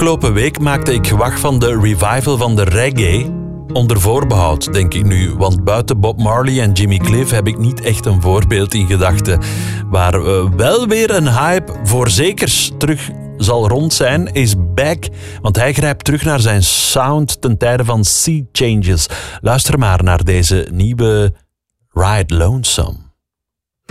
Afgelopen week maakte ik gewag van de revival van de reggae. Onder voorbehoud, denk ik nu, want buiten Bob Marley en Jimmy Cliff heb ik niet echt een voorbeeld in gedachten. Waar wel weer een hype voor zekers terug zal rond zijn, is Back, want hij grijpt terug naar zijn sound ten tijde van Sea Changes. Luister maar naar deze nieuwe Ride Lonesome.